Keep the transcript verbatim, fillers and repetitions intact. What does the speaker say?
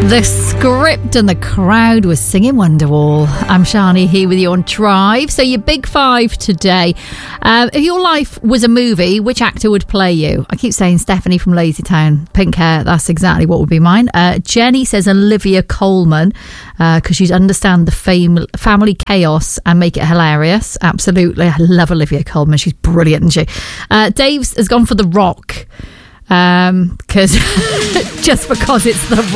The script and the crowd was singing Wonderwall. I'm Shani here with you on Drive. So your big five today. Uh, if your life was a movie, which actor would play you? I keep saying Stephanie from Lazytown. Pink hair, that's exactly what would be mine. Uh, Jenny says Olivia Colman, because uh, she'd understand the fam- family chaos and make it hilarious. Absolutely. I love Olivia Colman. She's brilliant, isn't she? Uh, Dave's has gone for The Rock. Um, because just because it's The